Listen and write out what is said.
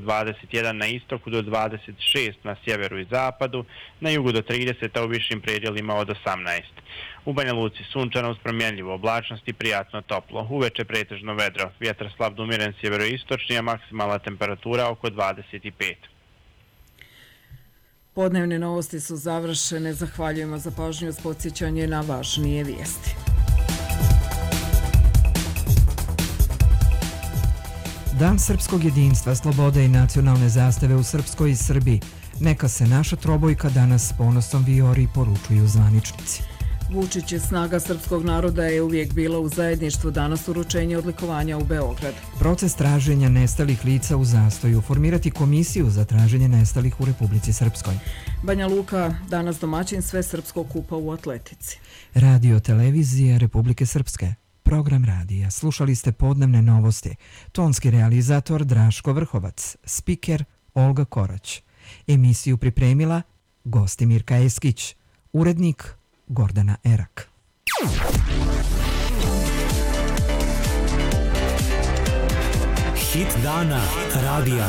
21 na istoku do 26 na sjeveru i zapadu, na jugu do 30, a u višim predjelima od 18. U Banja Luci sunčano uz promjenljivu oblačnost i prijatno toplo. Uveče pretežno vedro, vjetar slab do umiren sjeveroistočni, a maksimalna temperatura oko 25. Podnevne novosti su završene. Zahvaljujemo za pažnju uz podsjećanje na važnije vijesti. Dan srpskog jedinstva, slobode i nacionalne zastave u Srpskoj i Srbiji. Neka se naša trobojka danas s ponosom vijori, poručuju zvaničnici. Vučić je snaga srpskog naroda je uvijek bila u zajedništvu, danas uručenje odlikovanja u Beograd. Proces traženja nestalih lica u zastoju, formirati komisiju za traženje nestalih u Republici Srpskoj. Banja Luka danas domaćin Svesrpskog kupa u atletici. Radio televizije Republike Srpske. Program radija. Slušali ste podnevne novosti. Tonski realizator Draško Vrhovac. Spiker Olga Korać. Emisiju pripremila Gostimirka Eskić. Urednik Gordana Erak. Hit dana radija.